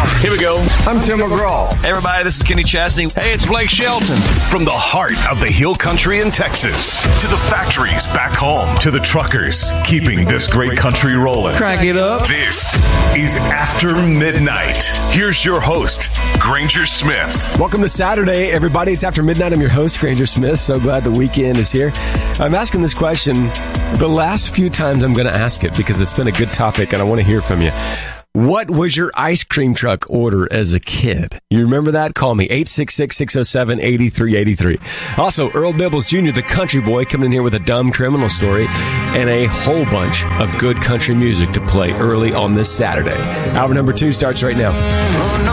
Here we go. I'm Tim McGraw. Hey, everybody, this is Kenny Chesney. Hey, it's Blake Shelton. From the heart of the hill country in Texas to the factories back home to the truckers keeping this great country rolling. Crank it up. This is After Midnight. Here's your host, Granger Smith. Welcome to Saturday, everybody. It's After Midnight. I'm your host, Granger Smith. So glad the weekend is here. I'm asking this question the last few times I'm going to ask it because it's been a good topic and I want to hear from you. What was your ice cream truck order as a kid? You remember that? Call me, 866-607-8383. Also, Earl Dibbles Jr., the country boy, coming in here with a dumb criminal story and a whole bunch of good country music to play early on this Saturday. Hour number 2 starts right now. Oh, no.